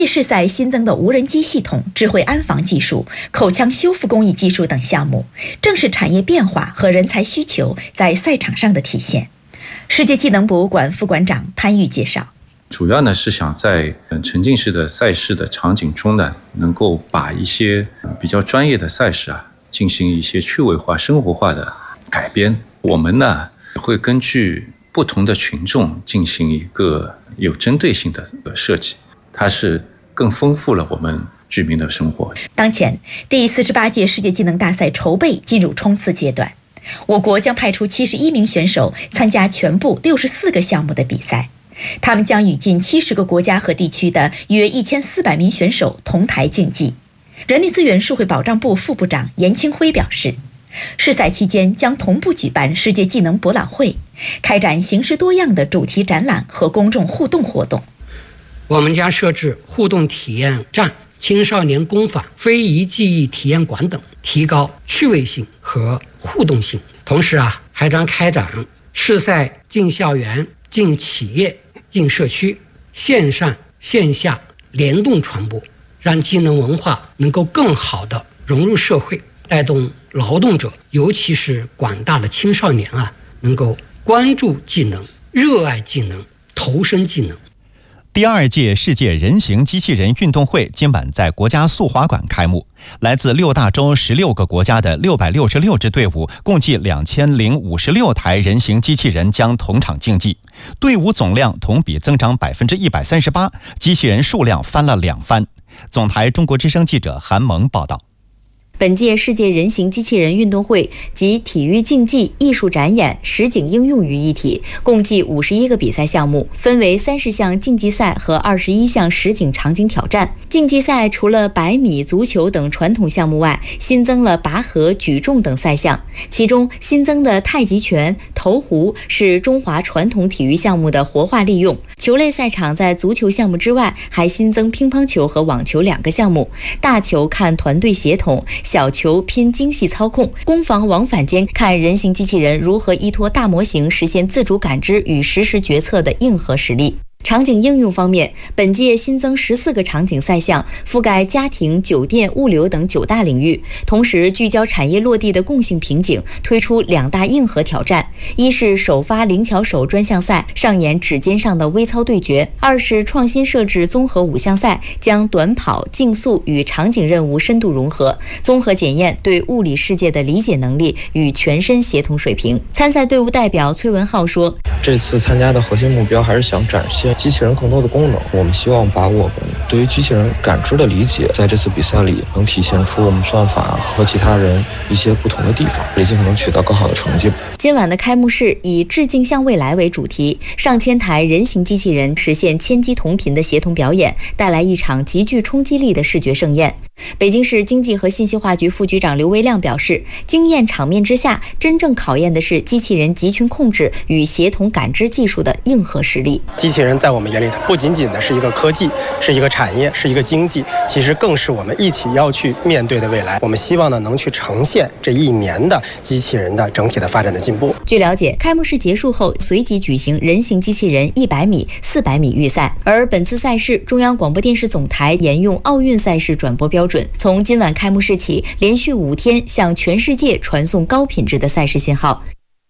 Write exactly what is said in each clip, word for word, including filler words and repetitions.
是在新增的无人机系统、智慧安防技术、口腔修复工艺技术等项目，正是产业变化和人才需求在赛场上的体现。世界技能博物馆副馆长潘玉介绍， 主要呢是想在沉浸式的赛事的场景中呢，能够把一些比较专业的赛事啊，进行一些趣味化、生活化的改编。我们呢会根据不同的群众进行一个有针对性的设计，它是更丰富了我们居民的生活。 当前，第四十八届世界技能大赛筹备进入冲刺阶段，我国将派出七十一名选手参加全部六十四个项目的比赛，他们将与近七十个国家和地区的约一千四百名选手同台竞技。人力资源社会保障部副部长严清辉表示，试赛期间将同步举办世界技能博览会，开展形式多样的主题展览和公众互动活动。 我们将设置互动体验站、青少年工坊、非遗技艺体验馆等，提高趣味性和互动性。同时啊，还将开展试赛进校园、进企业、进社区，线上线下联动传播，让技能文化能够更好地融入社会，带动劳动者，尤其是广大的青少年啊，能够关注技能、热爱技能、投身技能。 第二届世界人形机器人运动会今晚在国家速滑馆开幕，来自六大洲十六个国家的六百六十六支队伍，共计两千零五十六台人形机器人将同场竞技，队伍总量同比增长百分之一百三十八，机器人数量翻了两番。总台中国之声记者韩萌报道。 本届世界人形机器人运动会集体育竞技、艺术展演、实景应用于一体，共计五十一个比赛项目，分为三十项竞技赛和二十一项实景场景挑战。竞技赛除了百米、足球等传统项目外，新增了拔河、举重等赛项，其中新增的太极拳、投壶是中华传统体育项目的活化利用。球类赛场在足球项目之外，还新增乒乓球和网球两个项目，大球看团队协同，小球拼精细操控，攻防往返间看人形机器人如何依托大模型实现自主感知与实时决策的硬核实力。场景应用方面，本届新增十四个场景赛项，覆盖家庭、酒店、物流等九大领域，同时聚焦产业落地的共性瓶颈，推出两大硬核挑战：一是首发灵巧手专项赛，上演指尖上的微操对决；二是创新设置综合五项赛，将短跑、竞速与场景任务深度融合，综合检验对物理世界的理解能力与全身协同水平。参赛队伍代表崔文浩说：“ 这次参加的核心目标还是想展现机器人更多的功能，我们希望把我们对于机器人感知的理解，在这次比赛里能体现出我们算法和其他人一些不同的地方，也尽可能取得更好的成绩。” 今晚的开幕式以致敬向未来为主题，上千台人形机器人实现千机同频的协同表演，带来一场极具冲击力的视觉盛宴。北京市经济和信息化局副局长刘维亮表示，惊艳场面之下，真正考验的是机器人集群控制与协同感知技术的硬核实力。 机器人在我们眼里，它不仅仅的是一个科技，是一个产业，是一个经济，其实更是我们一起要去面对的未来。我们希望呢，能去呈现这一年的机器人的整体的发展的进步。 据了解，开幕式结束后，随即举行人形机器人一百米、四百米预赛。而本次赛事，中央广播电视总台沿用奥运赛事转播标准，从今晚开幕式起，连续五天向全世界传送高品质的赛事信号。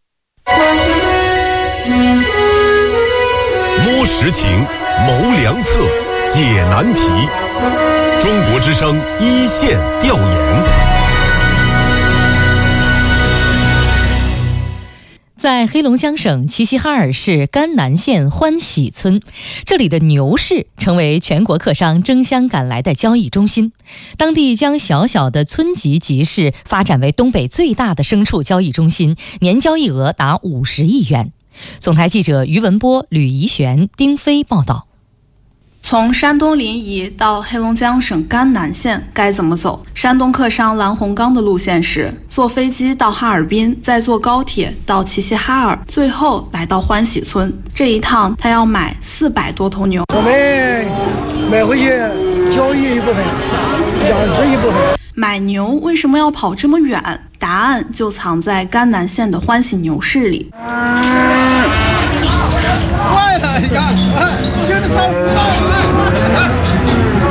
摸实情，谋良策，解难题。中国之声一线调研。 在黑龙江省齐齐哈尔市甘南县欢喜村，这里的牛市成为全国客商争相赶来的交易中心。当地将小小的村级集市发展为东北最大的牲畜交易中心，年交易额达五十亿元。总台记者于文波、吕怡璇、丁飞报道。 从山东临沂到黑龙江省甘南县该怎么走？山东客商蓝洪刚的路线是坐飞机到哈尔滨，再坐高铁到齐齐哈尔，最后来到欢喜村。这一趟他要买四百多头牛。 我们买回去交易一部分，养殖一部分。 买牛为什么要跑这么远？答案就藏在甘南县的欢喜牛市里。 快了，你看，真的超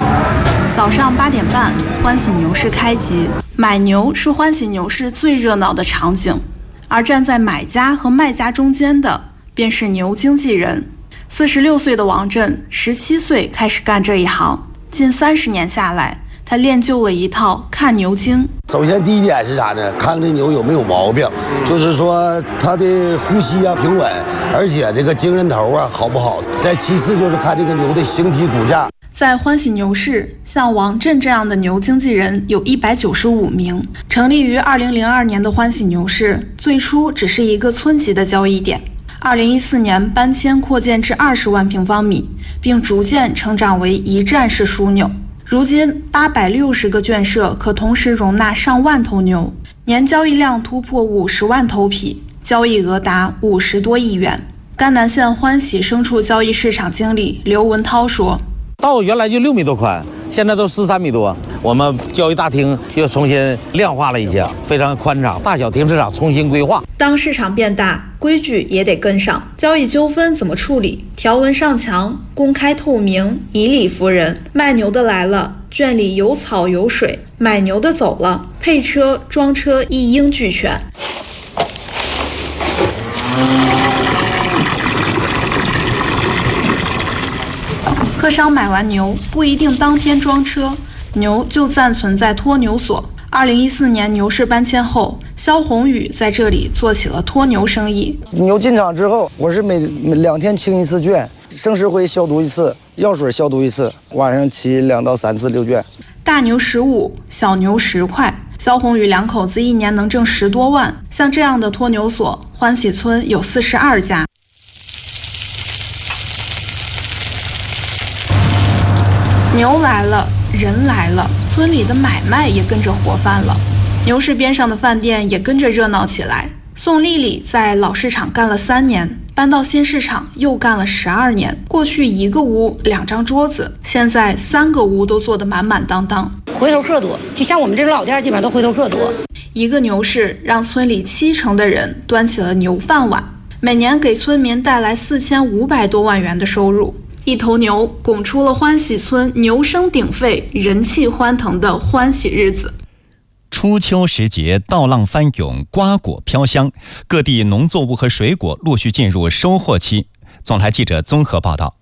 晚，欢喜牛市开集。买牛是欢喜牛市最热闹的场景，而站在买家和卖家中间的便是牛经纪人。四十六岁的王震，十七岁开始干这一行，近三十年下来，他练就了一套看牛经。 首先第一点是啥呢？看这牛有没有毛病，就是说它的呼吸啊平稳，而且这个精神头啊好不好。再其次就是看这个牛的形体骨架。 在欢喜牛市，像王震这样的牛经纪人有一百九十五名。成立于二零零二年的欢喜牛市，最初只是一个村级的交易点。二零一四年搬迁扩建至二十万平方米，并逐渐成长为一站式枢纽。如今八百六十个圈舍可同时容纳上万头牛，年交易量突破五十万头匹，交易额达五十多亿元。甘南县欢喜牲畜交易市场经理刘文涛说： 道原来就六米多宽，现在都十三米多。我们交易大厅又重新量化了一下，非常宽敞，大小停车场重新规划。 当市场变大，规矩也得跟上。交易纠纷怎么处理？条文上墙，公开透明，以理服人。卖牛的来了，圈里有草有水；买牛的走了，配车装车一应俱全。客商买完牛不一定当天装车，牛就暂存在托牛所。二零一四年牛市搬迁后，肖宏宇在这里做起了托牛生意。 牛进场之后，我是每每两天清一次圈，生石灰消毒一次，药水消毒一次，晚上骑两到三次溜圈。 大牛十五，小牛十块。肖宏宇两口子一年能挣十多万。像这样的托牛所，欢喜村有四十二家。牛来了，人来了，村里的买卖也跟着活泛了。牛市边上的饭店也跟着热闹起来。宋丽丽在老市场干了三年，搬到新市场又干了十二年。过去一个屋两张桌子，现在三个屋都坐得满满当当。 回头客多，就像我们这老店基本上都回头客多。 一个牛市让村里七成的人端起了牛饭碗，每年给村民带来四千五百多万元的收入。一头牛拱出了欢喜村牛声鼎沸、人气欢腾的欢喜日子。 初秋时节，稻浪翻涌，瓜果飘香，各地农作物和水果陆续进入收获期。总台记者综合报道。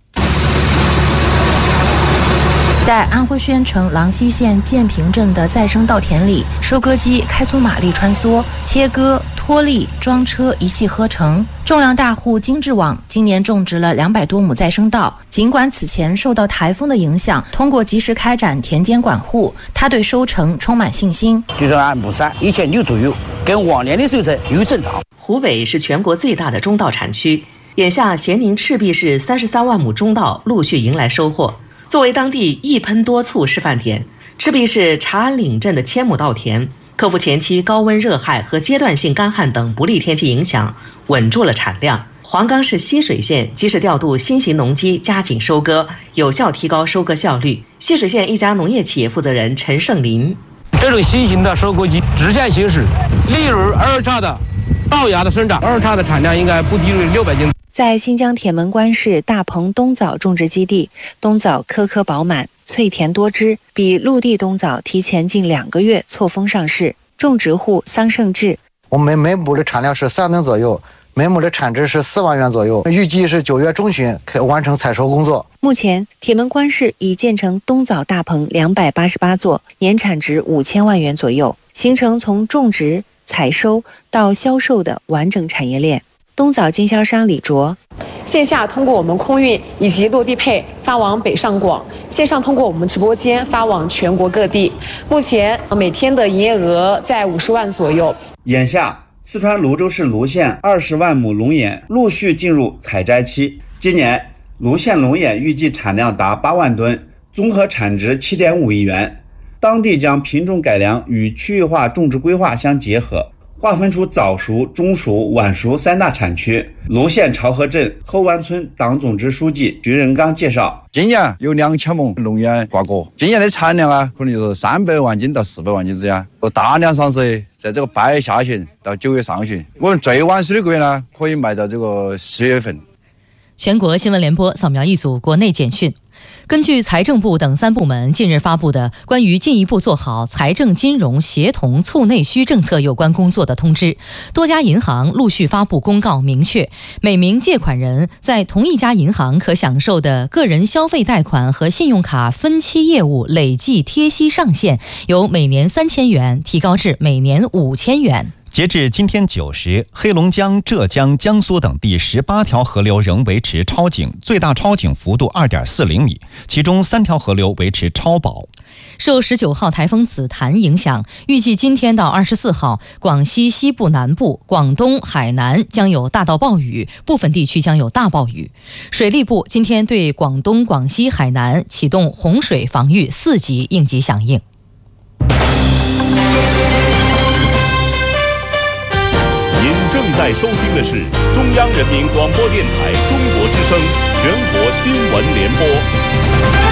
在安徽宣城郎溪县建平镇的再生稻田里，收割机开足马力穿梭，切割、脱粒、装车一气呵成。种粮大户金志网今年种植了两百多亩再生稻，尽管此前受到台风的影响，通过及时开展田间管护，他对收成充满信心。 就是按亩三一千六左右，跟往年的收成有增长。 湖北是全国最大的中稻产区，眼下咸宁赤壁市三十三万亩中稻陆续迎来收获。作为当地一喷多促示范田，赤壁市茶安岭镇的千亩稻田克服前期高温热害和阶段性干旱等不利天气影响，稳住了产量。黄冈市浠水县及时调度新型农机加紧收割，有效提高收割效率。浠水县一家农业企业负责人陈胜林： 这种新型的收割机直线行驶，利润二叉的稻芽的生长，二叉的产量应该不低于六百斤。 在新疆铁门关市大棚冬枣种植基地，冬枣颗颗饱满，脆甜多汁，比陆地冬枣提前近两个月错峰上市。种植户桑胜志： 我们每亩的产量是三吨左右，每亩的产值是四万元左右，预计是九月中旬可完成采收工作。 目前，铁门关市已建成冬枣大棚两百八十八座，年产值五千万元左右，形成从种植、采收到销售的完整产业链。冬枣经销商李卓： 线下通过我们空运以及落地配发往北上广，线上通过我们直播间发往全国各地。目前每天的营业额在五十万左右。 眼下，四川泸州市泸县二十万亩龙眼陆续进入采摘期。今年，泸县龙眼预计产量达八万吨，综合产值七点五亿元。当地将品种改良与区域化种植规划相结合，划分出早熟、中熟、晚熟三大产区。泸县潮河镇后湾村党总支书记徐仁刚介绍， 今年有两千亩龙眼挂果，今年的产量啊，可能就是三百万斤到四百万斤之间。大量上市，在这个八月下旬到九月上旬，我们最晚十六个月呢，可以卖到这个十月份。 全国新闻联播扫描一组国内简讯。 根据财政部等三部门近日发布的关于进一步做好财政金融协同促内需政策有关工作的通知，多家银行陆续发布公告，明确每名借款人在同一家银行可享受的个人消费贷款和信用卡分期业务累计贴息上限由每年三千元提高至每年五千元。 截至今天九时，黑龙江、浙江、江苏等地十八条河流仍维持超警，最大超警幅度 二点四厘米，其中三条河流维持超保。 受十九号台风紫檀影响，预计今天到二十四号，广西西部南部、广东、海南将有大到暴雨，部分地区将有大暴雨。水利部今天对广东、广西、海南启动洪水防御四级应急响应。 您正在收听的是中央人民广播电台中国之声全国新闻联播。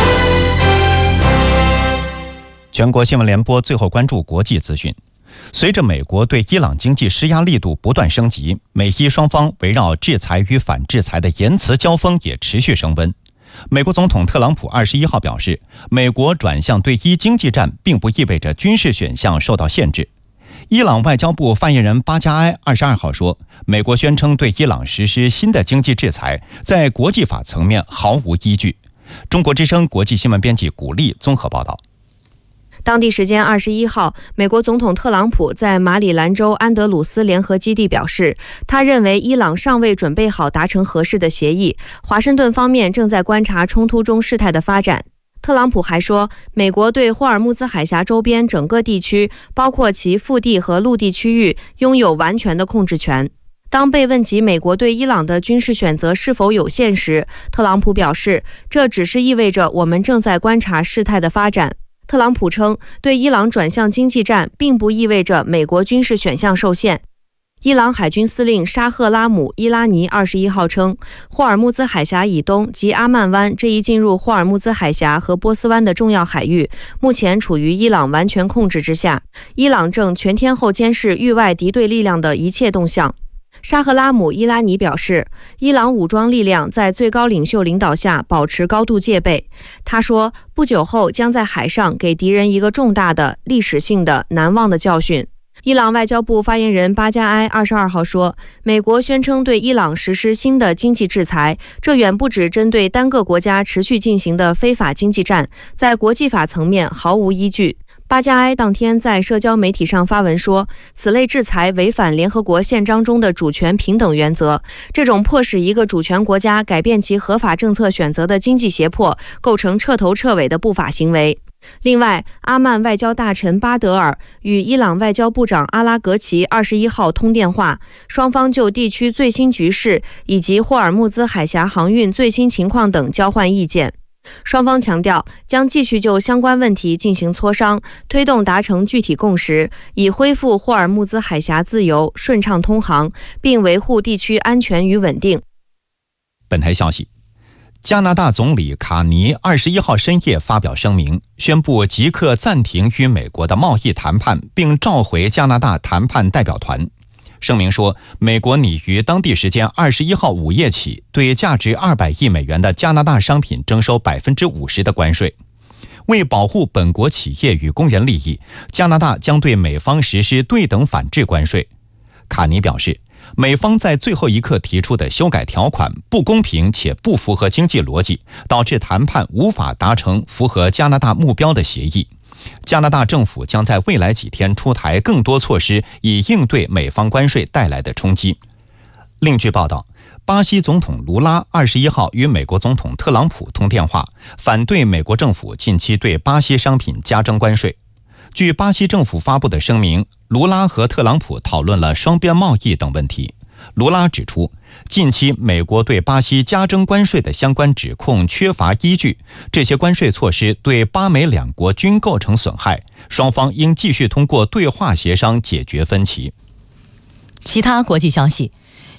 全国新闻联播最后关注国际资讯。随着美国对伊朗经济施压力度不断升级，美伊双方围绕制裁与反制裁的言辞交锋也持续升温。美国总统特朗普二十一号表示，美国转向对伊经济战并不意味着军事选项受到限制。伊朗外交部发言人巴加埃二十二号说，美国宣称对伊朗实施新的经济制裁，在国际法层面毫无依据。中国之声国际新闻编辑古丽综合报道。 当地时间二十一号，美国总统特朗普在马里兰州安德鲁斯联合基地表示，他认为伊朗尚未准备好达成合适的协议，华盛顿方面正在观察冲突中事态的发展。特朗普还说，美国对霍尔木兹海峡周边整个地区，包括其腹地和陆地区域，拥有完全的控制权。当被问及美国对伊朗的军事选择是否有限时，特朗普表示，这只是意味着我们正在观察事态的发展。特朗普称，对伊朗转向经济战并不意味着美国军事选项受限。伊朗海军司令沙赫拉姆·伊拉尼二十一号称，霍尔木兹海峡以东及阿曼湾这一进入霍尔木兹海峡和波斯湾的重要海域，目前处于伊朗完全控制之下。伊朗正全天候监视域外敌对力量的一切动向。沙赫拉姆·伊拉尼表示，伊朗武装力量在最高领袖领导下保持高度戒备。他说，不久后将在海上给敌人一个重大的、历史性的、难忘的教训。伊朗外交部发言人巴加埃二十二号说，美国宣称对伊朗实施新的经济制裁，这远不止针对单个国家持续进行的非法经济战，在国际法层面毫无依据。巴加埃当天在社交媒体上发文说，此类制裁违反联合国宪章中的主权平等原则，这种迫使一个主权国家改变其合法政策选择的经济胁迫，构成彻头彻尾的不法行为。另外，阿曼外交大臣巴德尔与伊朗外交部长阿拉格齐二十一号通电话，双方就地区最新局势以及霍尔木兹海峡航运最新情况等交换意见。双方强调将继续就相关问题进行磋商，推动达成具体共识，以恢复霍尔木兹海峡自由顺畅通航，并维护地区安全与稳定。 本台消息，加拿大总理卡尼二十一号深夜发表声明，宣布即刻暂停与美国的贸易谈判，并召回加拿大谈判代表团。声明说，美国拟于当地时间二十一号午夜起，对价值二百亿美元的加拿大商品征收百分之五十的关税。为保护本国企业与工人利益，加拿大将对美方实施对等反制关税。卡尼表示，美方在最后一刻提出的修改条款不公平且不符合经济逻辑，导致谈判无法达成符合加拿大目标的协议。加拿大政府将在未来几天出台更多措施，以应对美方关税带来的冲击。另据报道，巴西总统卢拉二十一号与美国总统特朗普通电话，反对美国政府近期对巴西商品加征关税。据巴西政府发布的声明，卢拉和特朗普讨论了双边贸易等问题。卢拉指出，近期美国对巴西加征关税的相关指控缺乏依据，这些关税措施对巴美两国均构成损害，双方应继续通过对话协商解决分歧。 其他国际消息，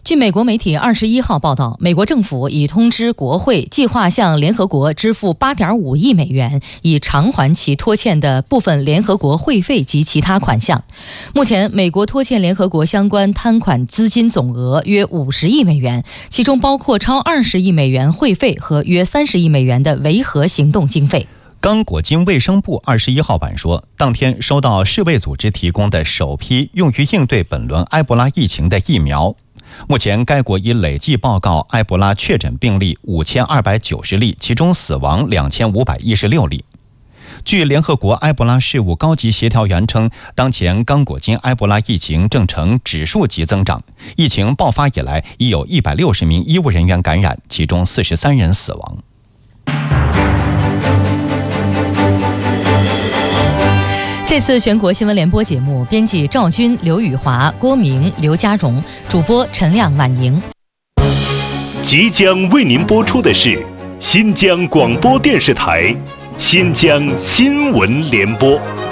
据美国媒体二十一号报道，美国政府已通知国会，计划向联合国支付八点五亿美元，以偿还其拖欠的部分联合国会费及其他款项。目前，美国拖欠联合国相关摊款资金总额约五十亿美元，其中包括超二十亿美元会费和约三十亿美元的维和行动经费。 刚果金卫生部二十一号晚说，当天收到世卫组织提供的首批用于应对本轮埃博拉疫情的疫苗。目前，该国已累计报告埃博拉确诊病例五千二百九十例，其中死亡两千五百一十六例。据联合国埃博拉事务高级协调员称，当前刚果金埃博拉疫情正呈指数级增长，疫情爆发以来已有一百六十名医务人员感染，其中四十三人死亡。 这次全国新闻联播节目，编辑赵军、刘宇华、郭明、刘家荣，主播陈亮、婉莹。 即将为您播出的是新疆广播电视台新疆新闻联播。